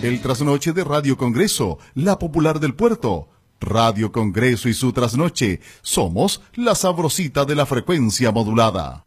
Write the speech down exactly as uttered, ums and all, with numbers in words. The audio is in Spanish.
El trasnoche de Radio Congreso, la popular del puerto. Radio Congreso y su trasnoche. Somos la sabrosita de la frecuencia modulada.